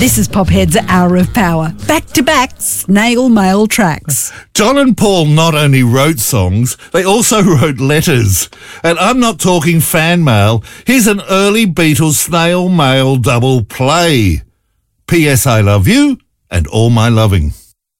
This is Pophead's Hour of Power. Back-to-back snail mail tracks. John and Paul not only wrote songs, they also wrote letters. And I'm not talking fan mail. Here's an early Beatles snail mail double play. P.S. I love you and all my loving.